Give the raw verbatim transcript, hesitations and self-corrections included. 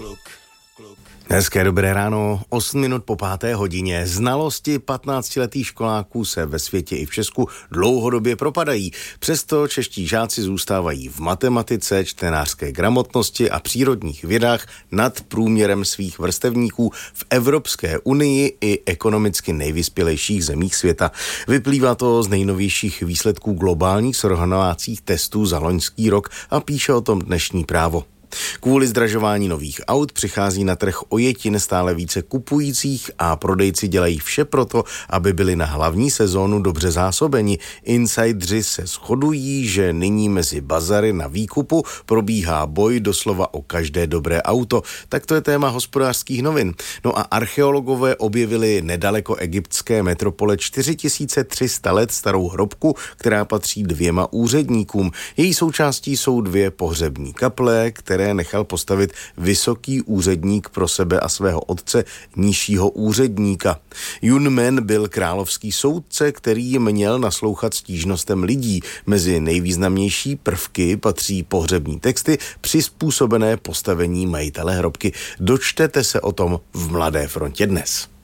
Hezké dobré ráno, osm minut po páté hodině. Znalosti patnáctiletých školáků se ve světě i v Česku dlouhodobě propadají. Přesto čeští žáci zůstávají v matematice, čtenářské gramotnosti a přírodních vědách nad průměrem svých vrstevníků v Evropské unii i ekonomicky nejvyspělejších zemích světa. Vyplývá to z nejnovějších výsledků globálních srovnávacích testů za loňský rok a píše o tom dnešní Právo. Kvůli zdražování nových aut přichází na trh ojetin stále více kupujících a prodejci dělají vše proto, aby byli na hlavní sezónu dobře zásobeni. Insidři se shodují, že nyní mezi bazary na výkupu probíhá boj doslova o každé dobré auto. Tak to je téma Hospodářských novin. No a archeologové objevili nedaleko egyptské metropole čtyři tisíce tři sta let starou hrobku, která patří dvěma úředníkům. Její součástí jsou dvě pohřební kaple, které které nechal postavit vysoký úředník pro sebe a svého otce, nižšího úředníka. Junmen byl královský soudce, který měl naslouchat stížnostem lidí. Mezi nejvýznamnější prvky patří pohřební texty přizpůsobené postavení majitele hrobky. Dočtete se o tom v Mladé frontě dnes.